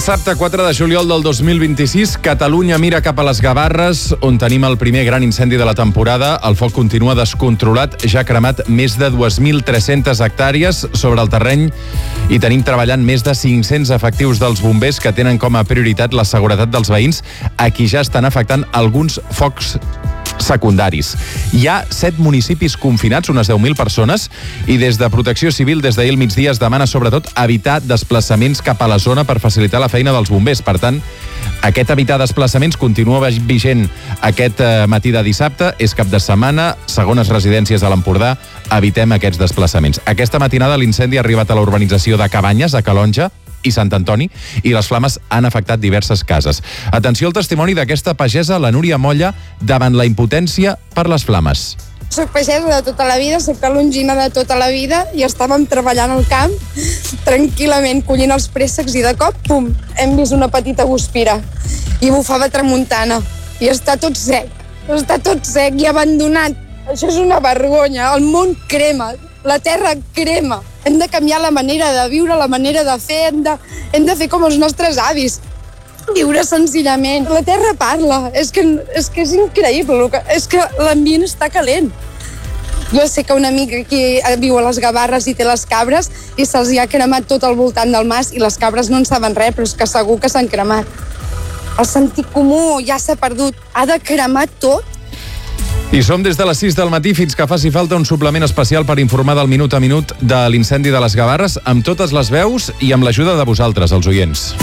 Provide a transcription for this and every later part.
Dissabte 4 de juliol del 2026, Catalunya mira cap a les Gavarres, on tenim el primer gran incendi de la temporada. El foc continua descontrolat, ja ha cremat més de 2.300 hectàrees sobre el terreny i tenim treballant més de 500 efectius dels bombers que tenen com a prioritat la seguretat dels veïns, a qui ja estan afectant alguns focs secundaris. Hi ha 7 municipis confinats, unes 10.000 persones, i des de Protecció Civil, des d'ahir al migdia, es demana sobretot evitar desplaçaments cap a la zona per facilitar la feina dels bombers. Per tant, aquest evitar desplaçaments continua vigent aquest matí de dissabte, és cap de setmana, segones residències a l'Empordà, evitem aquests desplaçaments. Aquesta matinada l'incendi ha arribat a la urbanització de Cabanyes, a Calonge, i Sant Antoni, i les flames han afectat diverses cases. Atenció al testimoni d'aquesta pagesa, la Núria Molla, davant la impotència per les flames. Soc pagesa de tota la vida, soc calongina de tota la vida i estàvem treballant al camp tranquil·lament, collint els préssecs i de cop, pum, hem vist una petita guspira i bufava tramuntana i està tot sec i abandonat. Això és una vergonya, el món crema, la terra crema. Hem de canviar la manera de viure, la manera de fer, hem de fer com els nostres avis. Viure senzillament. La terra parla. És que és increïble. És que l'ambient està calent. Jo sé que un amic aquí viu a les Gavarres i té les cabres i se'ls ha cremat tot al voltant del mas i les cabres no en saben res, però és que segur que s'han cremat. El sentit comú ja s'ha perdut. Ha de cremar tot. I som des de les 6 del matí fins que faci falta un suplement especial per informar del minut a minut de l'incendi de les Gavarres, amb totes les veus i amb l'ajuda de vosaltres, els oients.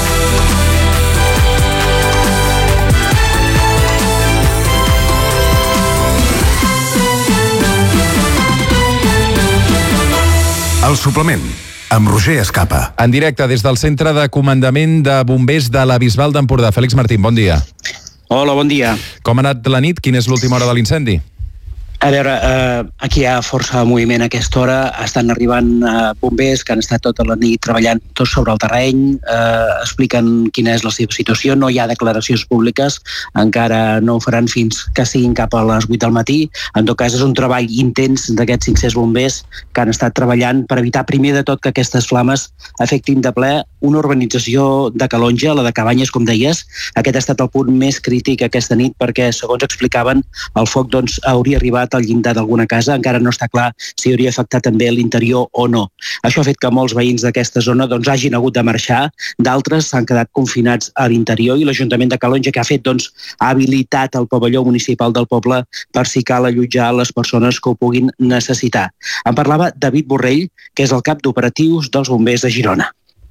El suplement, amb Roger Escapa. En directe des del Centre de Comandament de Bombers de la Bisbal d'Empordà. Fèlix Martín, bon dia. Hola, bon dia. Com ha anat la nit? Quina és l'última hora de l'incendi? A veure, aquí hi ha força moviment a aquesta hora. Estan arribant bombers que han estat tota la nit treballant tots sobre el terreny, expliquen quina és la seva situació. No hi ha declaracions públiques, encara no ho faran fins que siguin cap a les 8 del matí. En tot cas, és un treball intens d'aquests 500 bombers que han estat treballant per evitar primer de tot que aquestes flames afectin de ple una urbanització de Calonge, la de Cabanyes, com deies. Aquest ha estat el punt més crític aquesta nit perquè, segons explicaven, el foc hauria arribat al llindar d'alguna casa. Encara no està clar si hauria afectat també l'interior o no. Això ha fet que molts veïns d'aquesta zona hagin hagut de marxar. D'altres s'han quedat confinats a l'interior i l'Ajuntament de Calonge, que ha habilitat el pavelló municipal del poble per si cal allotjar les persones que ho puguin necessitar. En parlava David Borrell, que és el cap d'operatius dels bombers de Girona.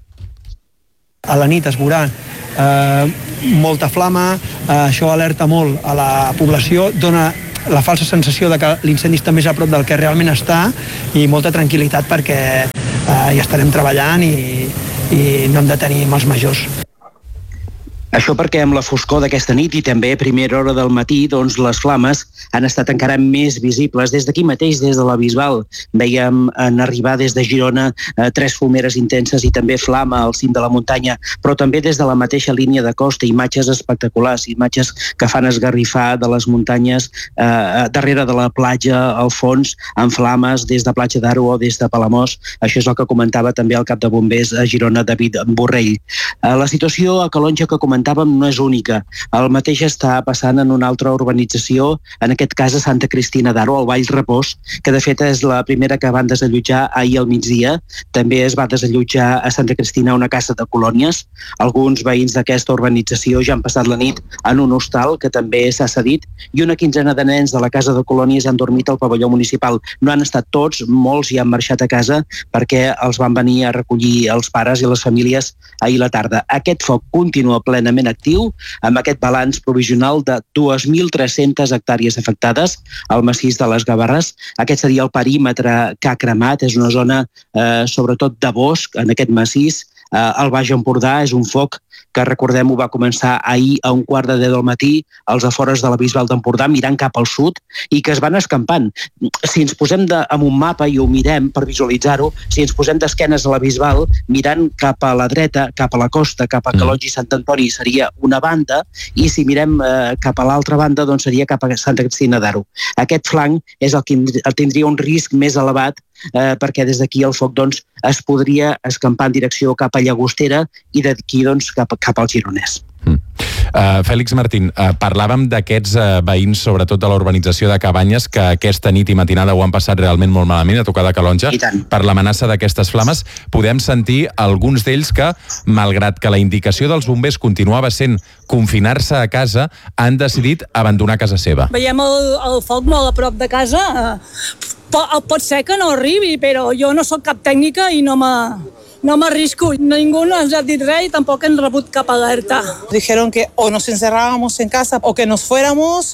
A la nit es veurà molta flama, això alerta molt a la població, dona la falsa sensació de que l'incendi està més a prop del que realment està i molta tranquil·litat perquè hi estarem treballant i no hem de tenir mals majors. Això perquè amb la foscor d'aquesta nit i també a primera hora del matí, les flames han estat encara més visibles. Des d'aquí mateix, des de la Bisbal, veiem en arribar des de Girona 3 fumeres intenses i també flama al cim de la muntanya, però també des de la mateixa línia de costa, imatges espectaculars, imatges que fan esgarrifar de les muntanyes darrere de la platja, al fons, amb flames des de Platja d'Aro o des de Palamós. Això és el que comentava també el cap de bombers a Girona, David Borrell. La situació a Calonge que comentàvem no és única. El mateix està passant en una altra urbanització, en aquest cas a Santa Cristina d'Aro, al Vall Repòs, que de fet és la primera que van desallotjar ahir al migdia. També es va desallotjar a Santa Cristina una casa de colònies. Alguns veïns d'aquesta urbanització ja han passat la nit en un hostal que també s'ha cedit i una quinzena de nens de la casa de colònies han dormit al pavelló municipal. No han estat tots, molts hi han marxat a casa perquè els van venir a recollir els pares i les famílies ahir a la tarda. Aquest foc continua plenament actiu, amb aquest balanç provisional de 2.300 hectàrees afectades al massís de les Gavarres. Aquest seria el perímetre que ha cremat, és una zona sobretot de bosc en aquest massís. Al Baix Empordà és un foc que, recordem-ho, va començar ahir a 1:15 del matí als afores de la Bisbal d'Empordà, mirant cap al sud, i que es van escampant. Si ens posem amb un mapa i ho mirem per visualitzar-ho, si ens posem d'esquenes a la Bisbal, mirant cap a la dreta, cap a la costa, cap a Calonge i Sant Antoni, seria una banda, i si mirem cap a l'altra banda, doncs seria cap a Santa Cristina d'Aro. Aquest flanc és el que tindria un risc més elevat perquè des d'aquí el foc es podria escampar en direcció cap a Llagostera i d'aquí cap al Gironès. Fèlix Martín, parlàvem d'aquests veïns, sobretot de la urbanització de Cabanyes, que aquesta nit i matinada ho han passat realment molt malament a tocar de calonja per l'amenaça d'aquestes flames. Podem sentir alguns d'ells que, malgrat que la indicació dels bombers continuava sent confinar-se a casa, han decidit abandonar casa seva. Veiem el foc molt a prop de casa. Pot ser que no arribi, però jo no sóc cap tècnica i no m'arrisco. Ningú no ens ha dit res i tampoc hem rebut cap alerta. Dijeron que o nos encerrábamos en casa o que nos fuéramos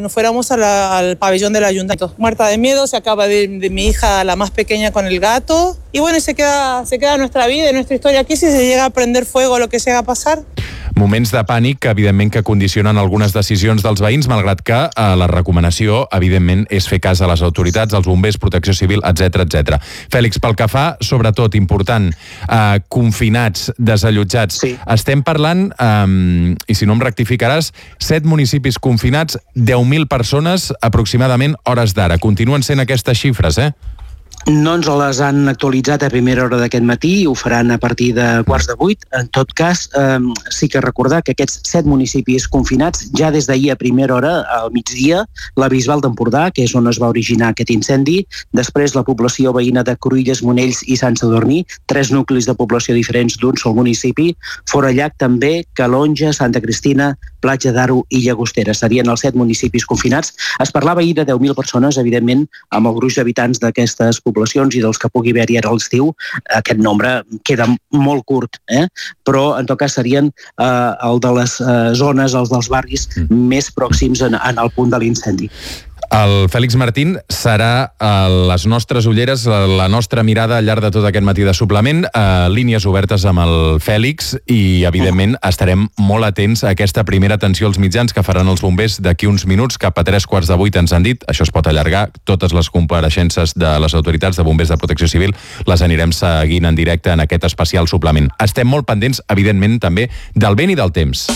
al pabellón del ayuntamiento. Muerta de miedo, se acaba de mi hija, la más pequeña, con el gato. Y bueno, se queda nuestra vida y nuestra historia aquí si se llega a prender fuego o lo que se haga pasar. Moments de pànic, evidentment, que condicionen algunes decisions dels veïns, malgrat que la recomanació, evidentment, és fer cas a les autoritats, als bombers, protecció civil, etc. Fèlix, pel que fa, sobretot, important, confinats, desallotjats, sí. Estem parlant, i si no em rectificaràs, 7 municipis confinats, 10.000 persones, aproximadament, hores d'ara. Continuen sent aquestes xifres, No ens les han actualitzat a primera hora d'aquest matí, ho faran a partir de 7:15. En tot cas, sí que recordar que aquests 7 municipis confinats, ja des d'ahir a primera hora, al migdia, la Bisbal d'Empordà, que és on es va originar aquest incendi, després la població veïna de Cruïlles, Monells i Sant Sadurní, 3 nuclis de població diferents d'un sol municipi, Forallac també, Calonja, Santa Cristina, Platja d'Aro i Llagostera. Serien els 7 municipis confinats. Es parlava ahir de 10.000 persones, evidentment, amb el gruix d'habitants d'aquestes poblacions i dels que pugui haver-hi ara a l'estiu, aquest nombre queda molt curt, però en tot cas serien el de les zones, els dels barris més pròxims en el punt de l'incendi. El Fèlix Martín serà a les nostres ulleres, la nostra mirada al llarg de tot aquest matí de suplement, línies obertes amb el Fèlix i, evidentment, estarem molt atents a aquesta primera atenció als mitjans que faran els bombers d'aquí uns minuts, cap a 7:45 ens han dit. Això es pot allargar. Totes les compareixences de les autoritats de bombers de protecció civil les anirem seguint en directe en aquest especial suplement. Estem molt pendents, evidentment, també del vent i del temps.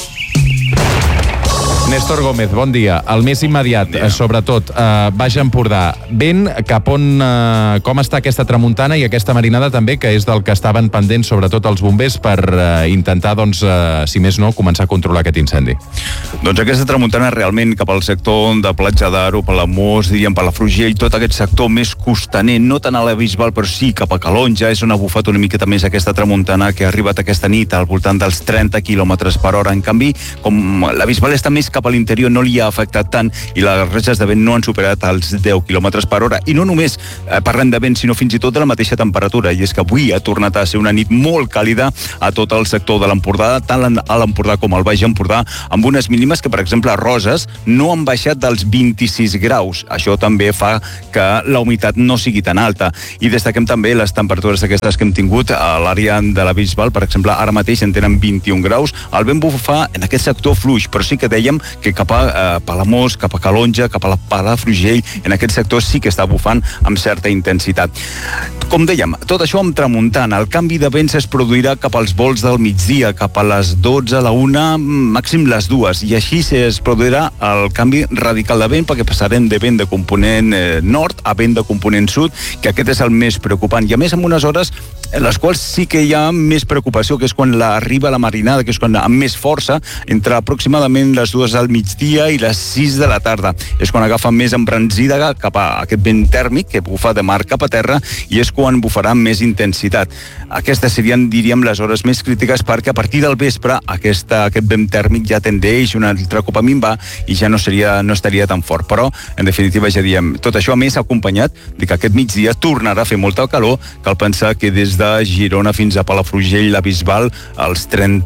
Néstor Gómez, bon dia. El més immediat, sobretot, Baix Empordà. Vent, cap on, com està aquesta tramuntana i aquesta marinada també, que és del que estaven pendents, sobretot els bombers, per intentar, doncs, si més no, començar a controlar aquest incendi? Doncs aquesta tramuntana realment cap al sector de Platja d'Aro, Palamós, diríem Palafrugell, tot aquest sector més costaner, no tant a la Bisbal, però sí cap a Calonja, és on ha bufat una miqueta més aquesta tramuntana que ha arribat aquesta nit al voltant dels 30 km/h. En canvi, com la Bisbal està més cap a l'interior, no li ha afectat tant i les ratxes de vent no han superat els 10 km/h. I no només parlem de vent, sinó fins i tot de la mateixa temperatura. I és que avui ha tornat a ser una nit molt càlida a tot el sector de l'Empordà, tant a l'Empordà com al Baix Empordà, amb unes mínimes que, per exemple, a Roses no han baixat dels 26 graus. Això també fa que la humitat no sigui tan alta. I destaquem també les temperatures aquestes que hem tingut a l'àrea de la Bisbal. Per exemple, ara mateix en tenen 21 graus. El vent bufa en aquest sector fluix, però sí que dèiem que cap a Palamós, cap a Calonja, cap a la Palafrugell, en aquest sector sí que està bufant amb certa intensitat. Com dèiem, tot això amb tramuntana. El canvi de vents es produirà cap als volts del migdia, cap a les 12, la 1, màxim les 2, i així es produirà el canvi radical de vent, perquè passarem de vent de component nord a vent de component sud, que aquest és el més preocupant. I a més, en unes hores en les quals sí que hi ha més preocupació, que és quan arriba la marinada, que és quan amb més força, entre aproximadament les 2 al migdia i les 6 de la tarda. És quan agafa més embranzida cap a aquest vent tèrmic que bufa de mar cap a terra i és quan bufarà amb més intensitat. Aquestes serien, diríem, les hores més crítiques, perquè a partir del vespre aquest vent tèrmic ja tendeix un altre cop a minvar i ja no estaria tan fort. Però, en definitiva, ja diem, tot això a més acompanyat de que aquest migdia tornarà a fer molta calor. Cal pensar que des de Girona fins a Palafrugell, la Bisbal, els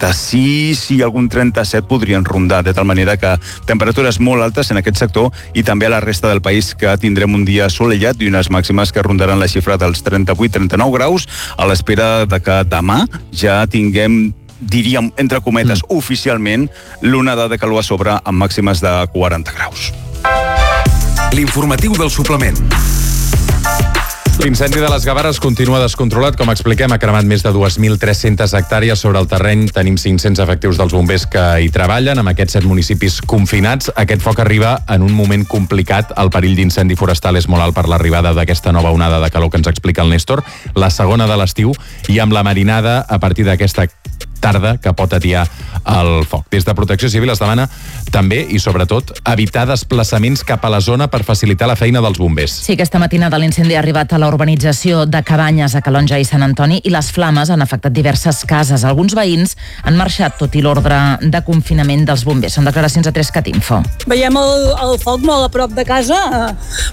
36 i algun 37 podrien rondar, de tal manera que temperatures molt altes en aquest sector i també a la resta del país, que tindrem un dia assolellat i unes màximes que rondaran la xifra dels 38-39 graus, a l'espera de que demà ja tinguem, diríem, entre cometes, oficialment, l'onada de calor a sobre amb màximes de 40 graus. L'informatiu del suplement. L'incendi de les Gavarres continua descontrolat. Com expliquem, ha cremat més de 2.300 hectàrees sobre el terreny. Tenim 500 efectius dels bombers que hi treballen. Amb aquests 7 municipis confinats, aquest foc arriba en un moment complicat. El perill d'incendi forestal és molt alt per l'arribada d'aquesta nova onada de calor que ens explica el Néstor, la segona de l'estiu, i amb la marinada a partir d'aquesta tarda que pot atiar el foc. Des de Protecció Civil es demana també i sobretot evitar desplaçaments cap a la zona per facilitar la feina dels bombers. Sí, aquesta matinada l'incendi ha arribat a la urbanització de Cabanyes, a Calonja i Sant Antoni, i les flames han afectat diverses cases. Alguns veïns han marxat tot i l'ordre de confinament dels bombers. Són declaracions a 3cat Info. Veiem el foc molt a prop de casa.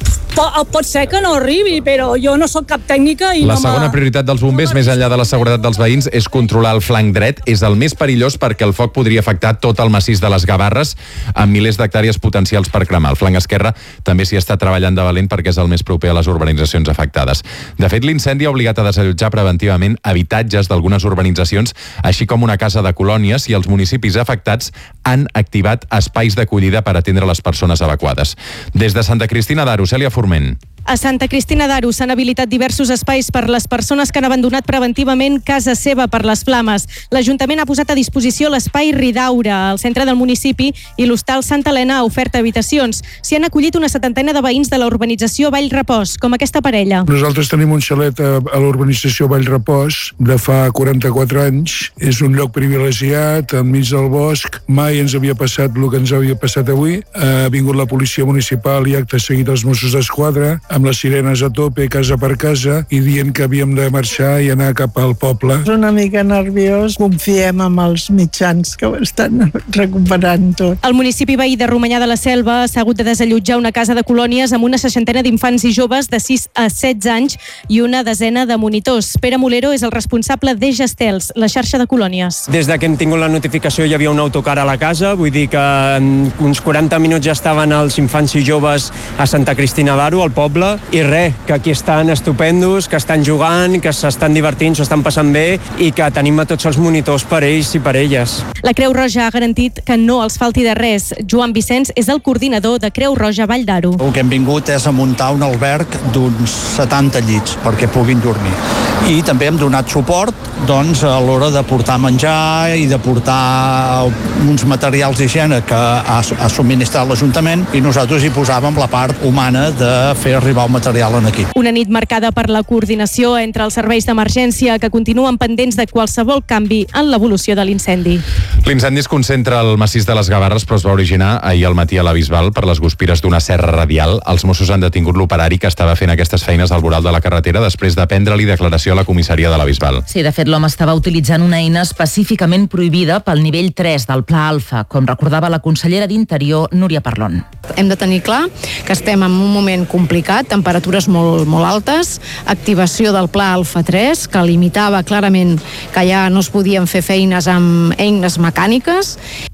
Pot ser que no arribi, però jo no sóc cap tècnica i la segona prioritat dels bombers, més enllà de la seguretat dels veïns, és controlar el flanc dret. És el més perillós perquè el foc podria afectar tot el massís de les Gavarres, amb milers d'hectàrees potencials per cremar. El flanc esquerre també s'hi està treballant de valent perquè és el més proper a les urbanitzacions afectades. De fet, l'incendi ha obligat a desallotjar preventivament habitatges d'algunes urbanitzacions, així com una casa de colònies, i els municipis afectats han activat espais d'acollida per atendre les persones evacuades. Des de Santa Cristina d'Aro, Cèlia Forment. A Santa Cristina d'Aro s'han habilitat diversos espais per les persones que han abandonat preventivament casa seva per les flames. L'Ajuntament ha posat a disposició l'espai Ridaura, al centre del municipi, i l'Hostal Santa Helena ha ofert habitacions. S'hi han acollit una 70ena de veïns de la urbanització Vall Repòs, com aquesta parella. Nosaltres tenim un xalet a l'urbanització Vall Repòs de fa 44 anys. És un lloc privilegiat, enmig del bosc. Mai ens havia passat el que ens havia passat avui. Ha vingut la policia municipal i acte seguit els Mossos d'Esquadra, amb les sirenes a tope, casa per casa, i dient que havíem de marxar i anar cap al poble. És una mica nerviós, confiem amb els mitjans que ho estan recuperant tot. El municipi veí de Romanyà de la Selva s'ha hagut de desallotjar una casa de colònies amb una 60ena d'infants i joves de 6 a 16 anys i una desena de monitors. Pere Molero és el responsable de Gestels, la xarxa de colònies. Des que hem tingut la notificació hi havia un autocar a la casa, vull dir que en uns 40 minuts ja estaven els infants i joves a Santa Cristina d'Aro, al poble, i res, que aquí estan estupendos, que estan jugant, que s'estan divertint, s'ho estan passant bé i que tenim a tots els monitors per ells i per elles. La Creu Roja ha garantit que no els falti de res. Joan Vicenç és el coordinador de Creu Roja Vall d'Aro. El que hem vingut és a muntar un alberg d'uns 70 llits perquè puguin dormir. I també hem donat suport doncs, a l'hora de portar menjar i de portar uns materials d'higiene que ha subministrat l'Ajuntament, i nosaltres hi posàvem la part humana de fer arribar el material aquí. Una nit marcada per la coordinació entre els serveis d'emergència que continuen pendents de qualsevol canvi en l'evolució de l'incendi. L'incendi es concentra al massís de les Gavarres, però es va originar ahir al matí a la Bisbal per les guspires d'una serra radial. Els Mossos han detingut l'operari que estava fent aquestes feines al voral de la carretera després de prendre-li declaració a la comissaria de la Bisbal. Sí, de fet, l'home estava utilitzant una eina específicament prohibida pel nivell 3 del Pla Alfa, com recordava la consellera d'Interior, Núria Parlon. Hem de tenir clar que estem en un moment complicat, temperatures molt altes, activació del Pla Alfa 3, que limitava clarament que ja no es podien fer feines amb eines mecàniques.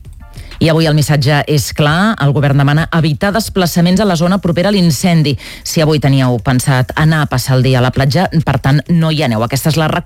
I avui el missatge és clar, el govern demana evitar desplaçaments a la zona propera a l'incendi. Si avui teníeu pensat anar a passar el dia a la platja, per tant, no hi aneu. Aquesta és la